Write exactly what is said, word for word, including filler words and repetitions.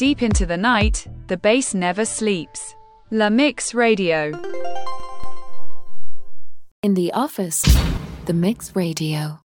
Deep into the night, the bass never sleeps. La Mix Radio. In the office, the Mix Radio.